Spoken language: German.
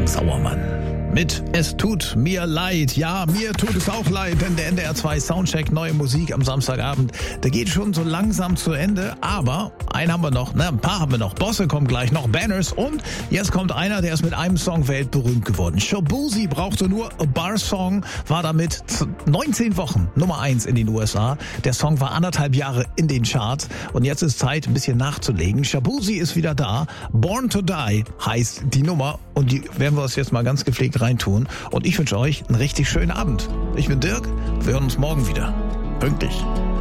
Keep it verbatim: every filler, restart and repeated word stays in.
Sauermann mit Es tut mir leid. Ja, mir tut es auch leid, denn der N D R zwei Soundcheck, neue Musik am Samstagabend, der geht schon so langsam zu Ende, aber einen haben wir noch, ne, ein paar haben wir noch. Bosse kommt gleich noch, Banners und jetzt kommt einer, der ist mit einem Song weltberühmt geworden. Shaboozey brauchte nur A Bar Song, war damit neunzehn Wochen Nummer eins in den U S A. Der Song war anderthalb Jahre in den Charts und jetzt ist Zeit, ein bisschen nachzulegen. Shaboozey ist wieder da. Born to Die heißt die Nummer und die werden wir uns jetzt mal ganz gepflegt reintun. Und ich wünsche euch einen richtig schönen Abend. Ich bin Dirk, wir hören uns morgen wieder. Pünktlich.